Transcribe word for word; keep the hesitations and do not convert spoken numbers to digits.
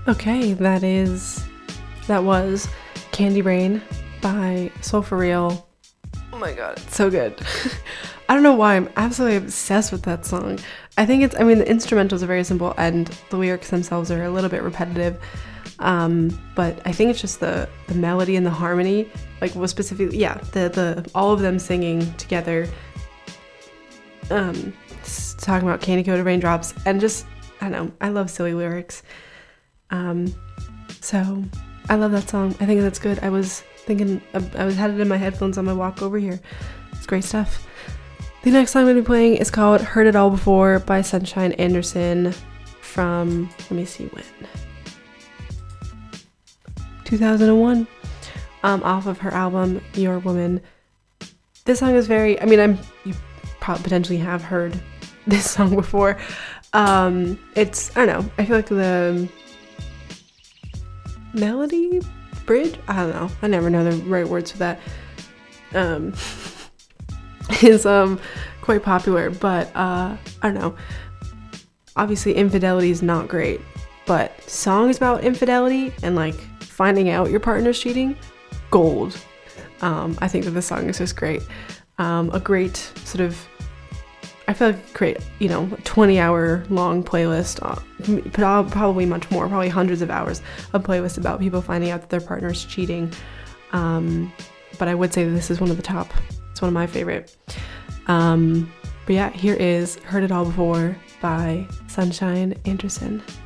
Okay, that is, that was Candy Rain by Soul For Real. Oh my god, it's so good. I don't know why I'm absolutely obsessed with that song. I think it's, I mean, the instrumentals are very simple and the lyrics themselves are a little bit repetitive. Um, but I think it's just the, the melody and the harmony, like was specifically, yeah, the, the, all of them singing together, um, talking about candy coated raindrops and just, I don't know, I love silly lyrics. Um, so I love that song. I think that's good. I was thinking, I was had it in my headphones on my walk over here. It's great stuff. The next song I'm going to be playing is called Heard It All Before by Sunshine Anderson from, let me see when, two thousand one, um, off of her album, Your Woman. This song is very, I mean, I'm, you probably potentially have heard this song before. Um, it's, I don't know, I feel like the melody bridge, I don't know, I never know the right words for that, um is um quite popular, but uh I don't know, obviously infidelity is not great, but songs about infidelity and like finding out your partner's cheating, gold. um I think that this song is just great. Um a great sort of, I feel like create, you know, twenty hour long playlist, uh, probably much more, probably hundreds of hours of playlists about people finding out that their partner's cheating. Um, but I would say that this is one of the top. It's one of my favorite. Um, but yeah, here is Heard It All Before by Sunshine Anderson.